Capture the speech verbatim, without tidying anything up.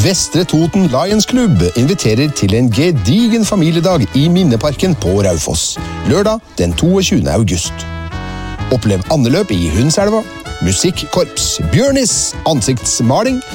Vestre Toten Lions Club inviterer til en gedigen familiedag i Minneparken på Raufoss. Lørdag den toogtjuende august. Opplev andeløp i Hundselva, musikkorps, bjørnis, ansiktsmaling,